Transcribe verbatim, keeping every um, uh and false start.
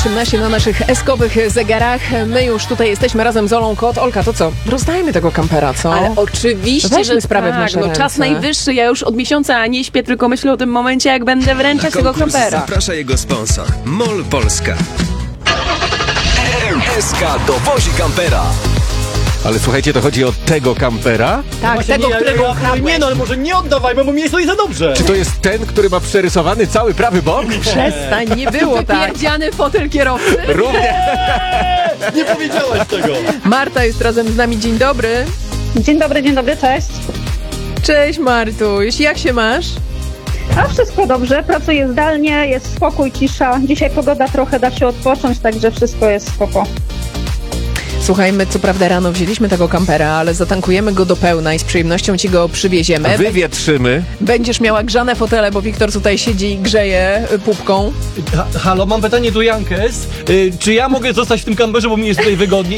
osiemnaście na naszych eskowych zegarach. My już tutaj jesteśmy razem z Olą Kot. Olka, to co? Rozdajmy tego kampera, co? Ale oczywiście, Weźmy że sprawę w tak, nasze no, ręce. czas najwyższy. Ja już od miesiąca nie śpię, tylko myślę o tym momencie, jak będę wręczać tego konkurs kampera. zaprasza jego sponsor MOL Polska. M S K dowozi kampera. Ale słuchajcie, to chodzi o tego kampera? Tak, Właśnie tego, nie, którego ja, ja, ukradłeś. Nie no, ale może nie oddawajmy, bo mi jest to i za dobrze. Czy to jest ten, który ma przerysowany cały prawy bok? Przestań, nie było tak. Pierdziany fotel kierowcy. Równie. Nie powiedziałaś tego. Marta jest razem z nami. Dzień dobry. Dzień dobry, dzień dobry, cześć. Cześć Martuś, jak się masz? A wszystko dobrze, pracuję zdalnie, jest spokój, cisza. Dzisiaj pogoda trochę da się odpocząć, także wszystko jest spoko. Słuchaj, my co prawda rano wzięliśmy tego kampera, ale zatankujemy go do pełna i z przyjemnością ci go przywieziemy. Wywietrzymy. Będziesz miała grzane fotele, bo Wiktor tutaj siedzi i grzeje y, pupką. Ha, halo, mam pytanie do Jankes. Y, czy ja mogę zostać w tym kamperze, bo mi jest tutaj wygodniej?